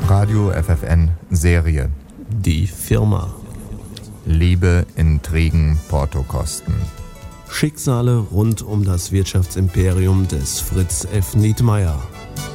Radio FFN Serie. Die Firma. Liebe, Intrigen, Portokosten. Schicksale rund um das Wirtschaftsimperium des Fritz F. Nietmeyer.